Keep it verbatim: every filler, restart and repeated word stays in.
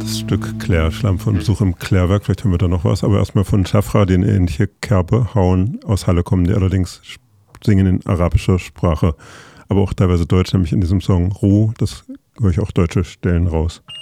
das Stück Claire, Schlamm von Besuch im Klärwerk, vielleicht hören wir da noch was, aber erstmal von Schafra, die in ähnliche Kerbe hauen, aus Halle kommen, die allerdings singen in arabischer Sprache, aber auch teilweise Deutsch, nämlich in diesem Song Ruh, das höre ich auch deutsche Stellen raus.